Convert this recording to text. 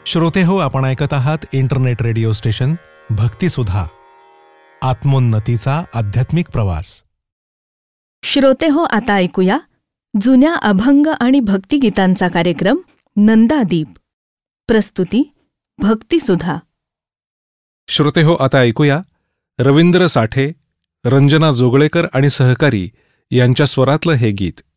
श्रोतेहो, आपण ऐकत आहात इंटरनेट रेडिओ स्टेशन भक्तिसुधा, आत्मोन्नतीचा आध्यात्मिक प्रवास. श्रोतेहो, आता ऐकूया जुन्या अभंग आणि भक्तिगीतांचा कार्यक्रम नंदादीप. प्रस्तुती भक्तिसुधा. श्रोतेहो, आता ऐकूया रवींद्र साठे, रंजना जोगळेकर आणि सहकारी यांच्या स्वरातलं हे गीत.